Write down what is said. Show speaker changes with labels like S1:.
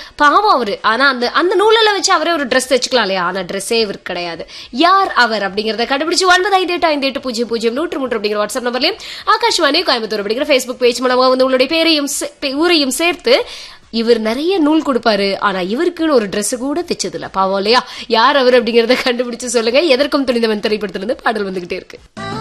S1: பாவம் அவரு. ஆனா அந்த நூலில் வச்சு அவரே ஒரு ட்ரெஸ் தைச்சுக்கலாம் இல்லையா? ஆனா ட்ரெஸ்ஸே இவருக்கு கிடையாது. யார் அவர் அப்படிங்கறத கண்டுபிடிச்சு 9558580103 அப்படிங்கிற வாட்ஸ்அப் நம்பர்லயும் ஆகாஷ்வாணி கோயம்புத்தூர் அப்படிங்கிற Facebook பேஜ் மூலமா வந்து உங்களுடைய பேரையும் ஊரையும் சேர்த்து, இவர் நிறைய நூல் கொடுப்பாரு ஆனா இவருக்குன்னு ஒரு ட்ரெஸ் கூட தைச்சது இல்ல, பாவம் இல்லையா? யார் அவர் அப்படிங்கறத கண்டுபிடிச்சு சொல்லுங்க. எதற்கும் துணிந்தவன் திரைப்படத்துல இருந்து பாடல் வந்துகிட்டே இருக்கு.